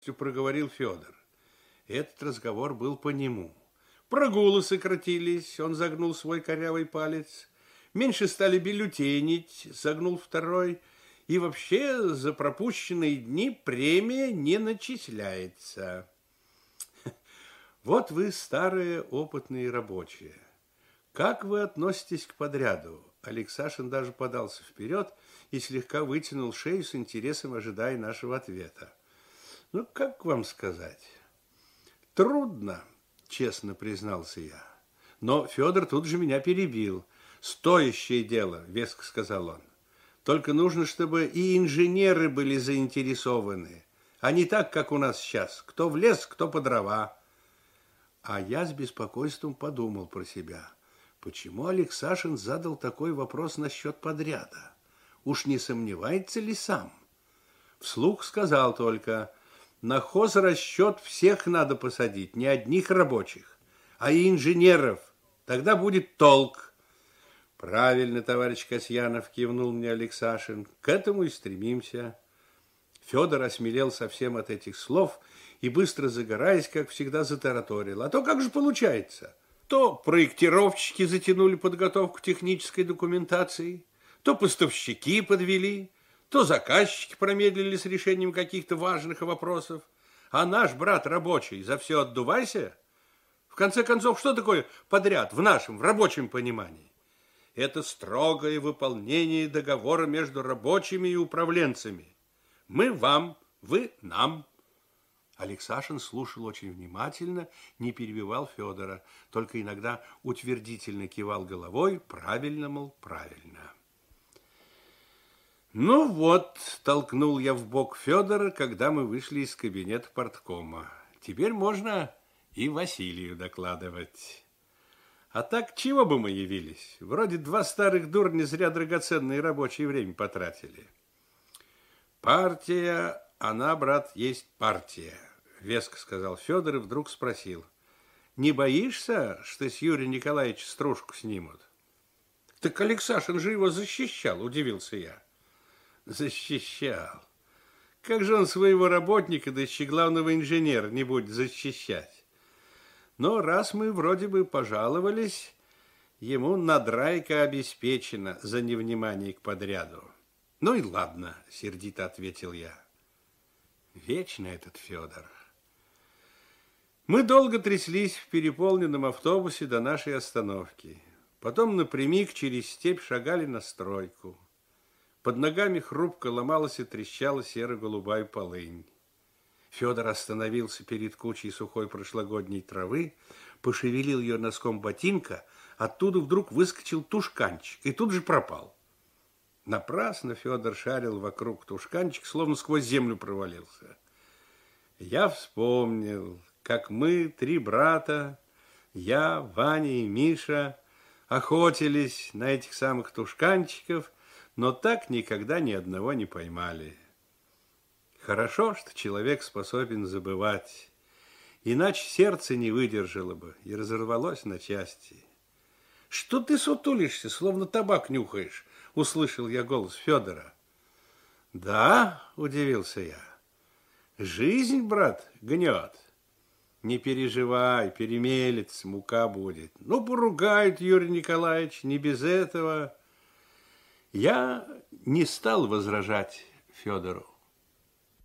проговорил Федор. Этот разговор был по нему. Прогулы сократились, он загнул свой корявый палец. Меньше стали бюллетенить, загнул второй. И вообще за пропущенные дни премия не начисляется. Вот вы старые опытные рабочие. Как вы относитесь к подряду? Алексашин даже подался вперед и слегка вытянул шею с интересом, ожидая нашего ответа. Ну, как вам сказать? Трудно, честно признался я. Но Федор тут же меня перебил. Стоящее дело, веско сказал он. Только нужно, чтобы и инженеры были заинтересованы, а не так, как у нас сейчас. Кто в лес, кто по дрова. А я с беспокойством подумал про себя. Почему Алексашин задал такой вопрос насчет подряда? Уж не сомневается ли сам? Вслух сказал только: на хозрасчет всех надо посадить, не одних рабочих, а и инженеров. Тогда будет толк. Правильно, товарищ Касьянов, кивнул мне Алексашин. К этому и стремимся. Федор осмелел совсем от этих слов и, быстро загораясь, как всегда, затараторил. А то как же получается? То проектировщики затянули подготовку технической документации, то поставщики подвели, то заказчики промедлили с решением каких-то важных вопросов. А наш брат рабочий за все отдувайся. В конце концов, что такое подряд в нашем, в рабочем понимании? Это строгое выполнение договора между рабочими и управленцами. Мы вам, вы нам. Алексашин слушал очень внимательно, не перебивал Федора, только иногда утвердительно кивал головой, правильно, мол, правильно. Ну вот, толкнул я в бок Федора, когда мы вышли из кабинета парткома. Теперь можно и Василию докладывать. А так, чего бы мы явились? Вроде два старых дурня зря драгоценное рабочее время потратили. Партия, она, брат, есть партия, веско сказал Федор и вдруг спросил: не боишься, что с Юрия Николаевича стружку снимут? Так Алексашин же его защищал, удивился я. Защищал. Как же он своего работника, да еще главного инженера, не будет защищать? Но раз мы вроде бы пожаловались, ему надрайка обеспечена за невнимание к подряду. Ну и ладно, сердито ответил я. Вечно этот Федор. Мы долго тряслись в переполненном автобусе до нашей остановки. Потом напрямик через степь шагали на стройку. Под ногами хрупко ломалась и трещала серо-голубая полынь. Федор остановился перед кучей сухой прошлогодней травы, пошевелил ее носком ботинка, оттуда вдруг выскочил тушканчик и тут же пропал. Напрасно Федор шарил вокруг тушканчик, словно сквозь землю провалился. Я вспомнил, как мы, три брата, я, Ваня и Миша, охотились на этих самых тушканчиков, но так никогда ни одного не поймали. Хорошо, что человек способен забывать, иначе сердце не выдержало бы и разорвалось на части. Что ты сутулишься, словно табак нюхаешь? Услышал я голос Федора. Да, удивился я. Жизнь, брат, гнет. Не переживай, перемелется, мука будет. Ну, поругают, Юрий Николаевич, не без этого. Я не стал возражать Федору.